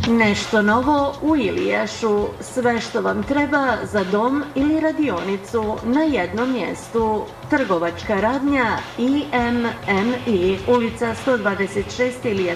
Nešto novo u Ilijašu, sve što vam treba za dom ili radionicu na jednom mjestu. Trgovačka radnja IMMI, ulica 126 Ilijaš.